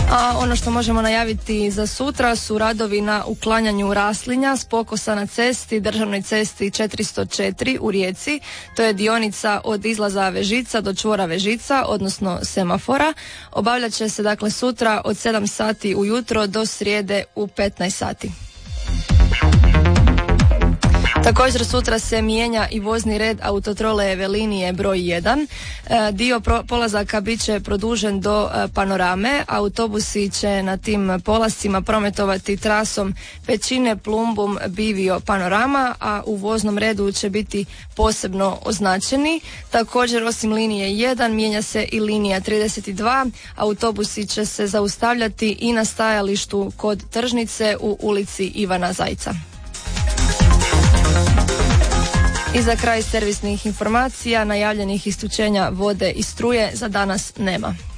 A ono što možemo najaviti za sutra su radovi na uklanjanju raslinja s pokosa na cesti, državnoj cesti 404 u Rijeci. To je dionica od izlaza Vežica do čvora Vežica, odnosno semafora. Obavljat će se dakle sutra od 7 sati ujutro do srijede u 15 sati. Također sutra se mijenja i vozni red autotrolejeve linije broj 1. Dio polazaka bit će produžen do Panorame. Autobusi će na tim polascima prometovati trasom Pećine, Plumbum, Bivio, Panorama, a u voznom redu će biti posebno označeni. Također osim linije 1 mijenja se i linija 32. Autobusi će se zaustavljati i na stajalištu kod tržnice u ulici Ivana Zajca. I za kraj servisnih informacija, najavljenih isključenja vode i struje za danas nema.